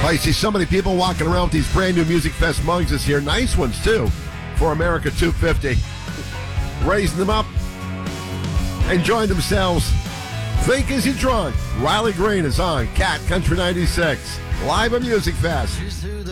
I see so many people walking around with these brand new Music Fest mugs this year. Nice ones, too, for America 250. Raising them up, enjoying themselves. Think as you're drunk. Riley Green is on Cat Country 96. Live at Music Fest.